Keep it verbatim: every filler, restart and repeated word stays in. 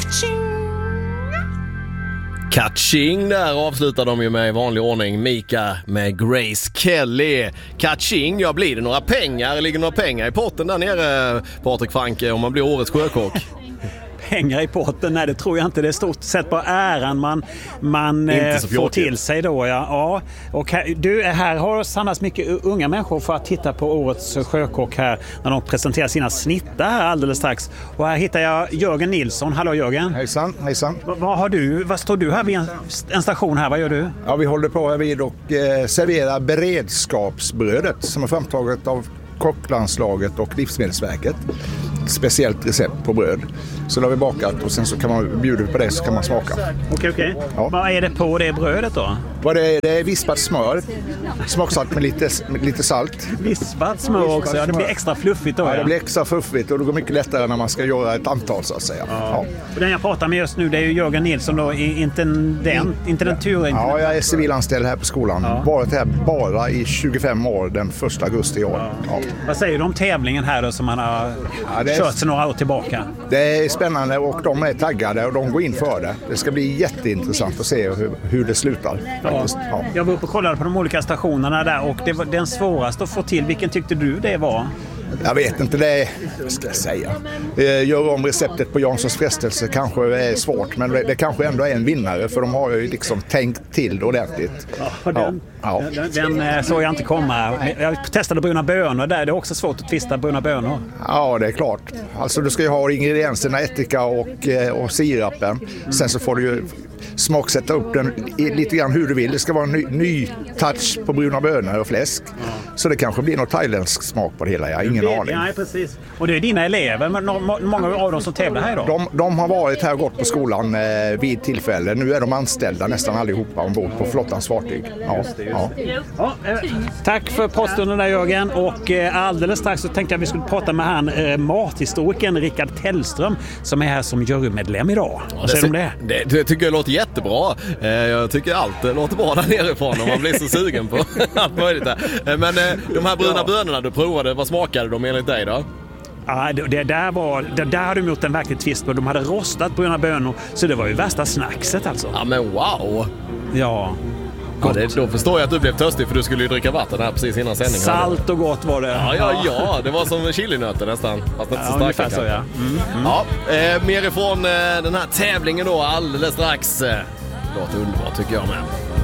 Catching, där avslutar de ju med i vanlig ordning. Mika med Grace Kelly. Catching, ja, blir det några pengar? Ligger några pengar i potten där nere, Patrik Franke, om man blir årets sjökock? Pengar i potten, nej det tror jag inte. Det är stort sett på äran man, man eh, får till sig då. Ja. Ja. Och här, du, här har samlats mycket unga människor för att titta på årets sjökock här när de presenterar sina snittar här alldeles strax. Och här hittar jag Jörgen Nilsson. Hallå Jörgen. Hejsan, hejsan. V- vad har du? Vad står du här vid en, en station här? Vad gör du? Ja, vi håller på här vid och eh, serverar beredskapsbrödet som är framtaget av Kocklandslaget och Livsmedelsverket. Speciellt recept på bröd. Så då har vi bakat och sen så kan man bjuda på det så kan man smaka. Okej, okej. Ja. Vad är det på det brödet då? Vad det är, det är vispat smör. Smaksatt med lite, med lite salt. Vispat smör också. Ja, det blir extra fluffigt då. Ja, Ja, det blir extra fluffigt och det går mycket lättare när man ska göra ett antal så att säga. Ja. Ja. Och den jag pratar med just nu, det är ju Jörgen Nilsson då, intendent, intendentur. Ja, jag är civilanställd här på skolan. Ja. Varit här bara i tjugofem år den första augusti i år. Ja. Vad säger du om tävlingen här då som man har Ja, det är... kört sig några år tillbaka? Det är spännande och de är taggade och de går in för det. Det ska bli jätteintressant att se hur, hur det slutar. Ja. Ja. Jag var uppe och kollade på de olika stationerna där och det var den svåraste att få till. Vilken tyckte du det var? Jag vet inte, det är, vad ska jag säga? Gör om receptet på Janssons frestelse kanske är svårt, men det, det kanske ändå är en vinnare för de har ju liksom tänkt till ordentligt. Ja, den, ja. den, den såg jag inte komma. Jag testade bruna bönor där, det är också svårt att tvista bruna bönor. Ja, det är klart. Alltså du ska ju ha ingredienserna, ättika och, och sirapen. Mm. Sen så får du ju smaksätta upp den lite grann hur du vill. Det ska vara en ny, ny touch på bruna bönor och fläsk. Ja. Så det kanske blir något thailändsk smak på det hela. Jag har ingen det, aning. Nej, precis. Och det är dina elever, men många av dem som tävlar här idag? De, de har varit här och gått på skolan eh, vid tillfälle. Nu är de anställda nästan allihopa ombord på flottans fartyg. Ja, ja. Ja, eh, tack för påstunden där Jörgen. Och eh, alldeles strax så tänkte jag att vi skulle prata med han eh, mathistorikern Rickard Tellström som är här som jurymedlem idag. Vad ja, säger du om det? det? Det tycker jag låter jättebra. Eh, jag tycker allt låter bra där nerifrån om man blir så sugen på allt möjligt där. Eh, men eh, de här bruna ja. bönorna du provade, vad smakade de enligt dig då? Ja, det där var det där hade de gjort en verklig twist på. De hade rostat bruna bönor, så det var ju värsta snackset alltså. Ja, men wow. Ja. Ja, det, då förstår jag att du blev törstig för du skulle ju dricka vatten här precis innan sändningen. Salt och gott var det. Ja, ja, ja. Det var som chilinötter nästan. Fast inte så ja, starka. Så, ja. Mm, mm. Ja, eh, mer ifrån eh, den här tävlingen då alldeles strax. Eh, låter underbart tycker jag med.